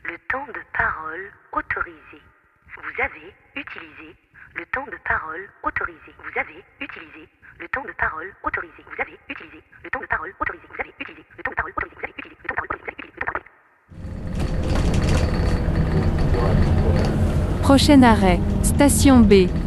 le temps de parole autorisé. Vous avez utilisé le temps de parole autorisé. Vous avez utilisé le temps de parole autorisé. Vous avez utilisé le temps de parole autorisé. Vous avez utilisé le temps de parole autorisé. Vous avez utilisé le temps de parole autorisé. Vous avez utilisé le temps de parole autorisé. Prochain arrêt, station B.